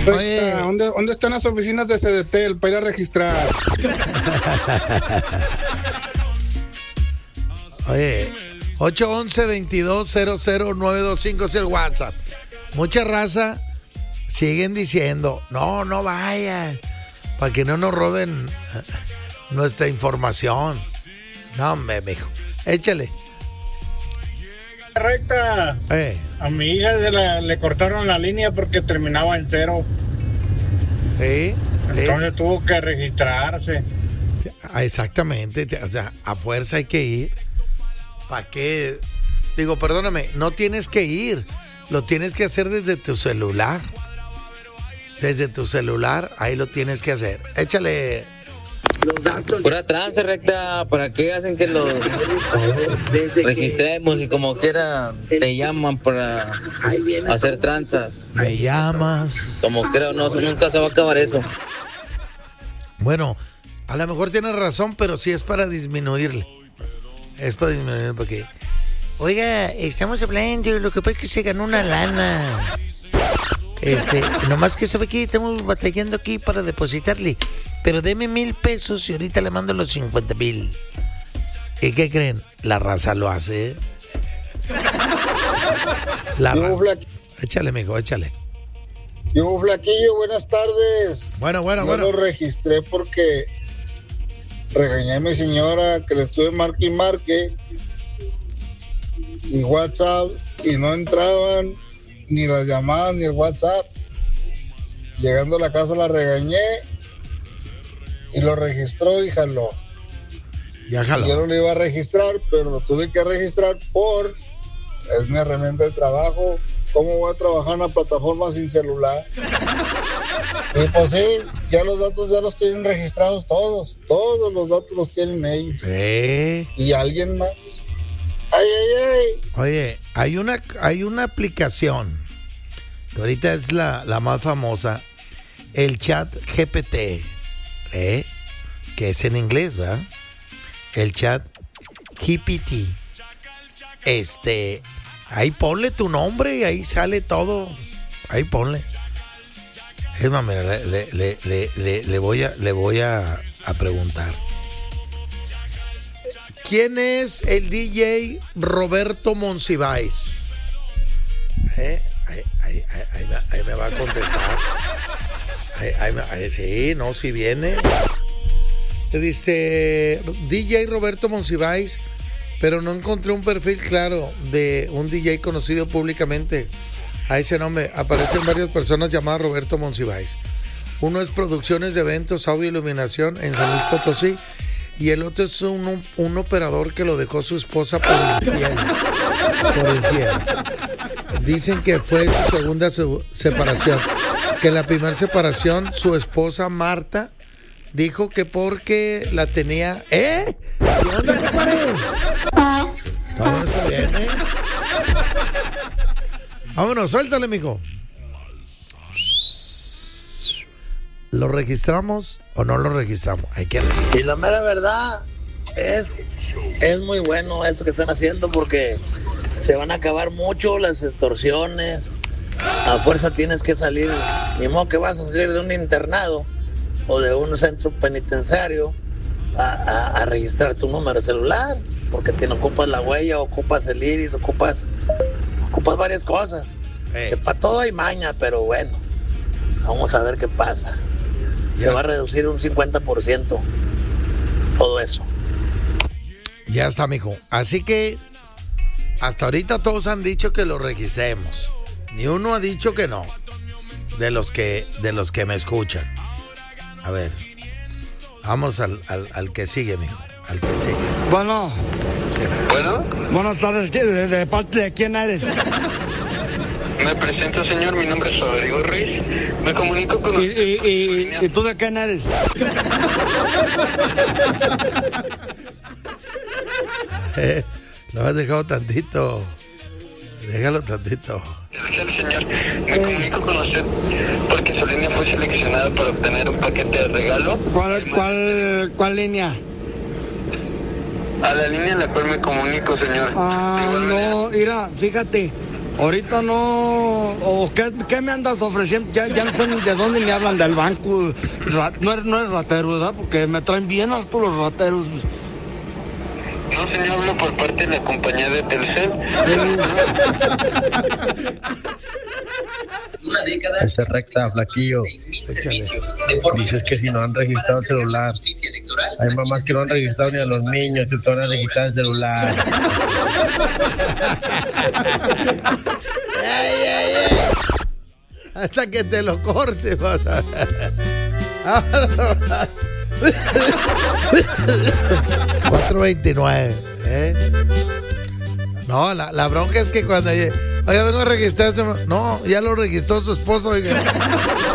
Oye, ¿dónde están las oficinas de CDT para ir a registrar? Oye, 811-2200-925 es el WhatsApp. Mucha raza siguen diciendo, no vayan, para que no nos roben nuestra información. No, hombre, mijo, échale. Recta. A mi hija le cortaron la línea porque terminaba en 0. Entonces tuvo que registrarse. Exactamente, o sea, a fuerza hay que ir. ¿Para qué? Digo, perdóname, no tienes que ir, lo tienes que hacer desde tu celular. Desde tu celular, ahí lo tienes que hacer. Échale. Pura tranza, Recta. ¿Para qué hacen que los registremos y como quiera te llaman para hacer tranzas? Me llamas. Como creo, no, nunca se va a acabar eso. Bueno, a lo mejor tienes razón, pero sí es para disminuirle. Es para disminuirle porque... Oiga, estamos hablando, lo que pasa es que se ganó una lana. Nomás que sabe que estamos batallando aquí para depositarle. Pero deme 1,000 pesos y ahorita le mando los 50,000. ¿Y qué creen? La raza lo hace. La raza. Échale, mijo, échale. Yo, Flaquillo, buenas tardes. Bueno. Yo lo registré porque regañé a mi señora que le estuve marque y marque. Y WhatsApp, y no entraban ni las llamadas ni el WhatsApp. Llegando a la casa la regañé y lo registró y jaló. Ya jaló. Yo no lo iba a registrar, pero lo tuve que registrar es mi herramienta de trabajo. ¿Cómo voy a trabajar en una plataforma sin celular? Y pues sí, ya los datos ya los tienen registrados todos los datos los tienen ellos. ¿Y alguien más? Ay. Oye, hay una aplicación que ahorita es la más famosa, el Chat GPT, que es en inglés, ¿verdad? El Chat GPT. Ahí ponle tu nombre y ahí sale todo. Ahí ponle. Es más, mira, le voy a preguntar. ¿Quién es el DJ Roberto Monsiváis? Ahí me va a contestar. Si viene. Te dice DJ Roberto Monsiváis, pero no encontré un perfil claro de un DJ conocido públicamente. A ese nombre aparecen varias personas llamadas Roberto Monsiváis. Uno es producciones de eventos, audio, iluminación en San Luis Potosí. Y el otro es un operador que lo dejó su esposa por infiel. Dicen que fue su segunda separación. Que en la primera separación su esposa Marta dijo que porque la tenía... ¿Qué onda, compadre? Todo eso viene. Vámonos, suéltale, mijo. ¿Lo registramos o no lo registramos? Hay que registrar. Y la mera verdad es muy bueno esto que están haciendo porque se van a acabar mucho las extorsiones. A fuerza tienes que salir, ni modo que vas a salir de un internado o de un centro penitenciario a registrar tu número celular, porque te ocupas la huella, ocupas el iris, ocupas varias cosas. Que para todo hay maña, pero bueno, vamos a ver qué pasa. Se va a reducir un 50% todo eso. Ya está, mijo. Así que hasta ahorita todos han dicho que lo registremos. Ni uno ha dicho que no. De los que me escuchan. A ver. Vamos al que sigue, mijo. Al que sigue. Bueno. Sí. ¿Bueno? Buenas tardes. ¿De parte de quién eres? Me presento, señor, mi nombre es Rodrigo Ruiz. Me comunico con usted. ¿Y tú de quién eres? Lo has dejado tantito. Déjalo tantito. Señor, me comunico con usted porque su línea fue seleccionada para obtener un paquete de regalo. ¿Cuál línea? A la línea en la cual me comunico, señor. No, mira, fíjate. Ahorita no. ¿O qué me andas ofreciendo? Ya no sé ni de dónde me hablan del banco. No es ratero, ¿verdad? Porque me traen bien harto los rateros. No, señor, hablo por parte de la compañía de Telcel. Una década. Esa recta, flaquillo. Dices que si no han registrado el celular. Hay mamás que no han registrado ni a los niños, que van a registrar el celular. Ay. Hasta que te lo corte, vas a ver. 429, No, la bronca es que cuando... Oiga, vengo a registrar... No, ya lo registró su esposo, oiga.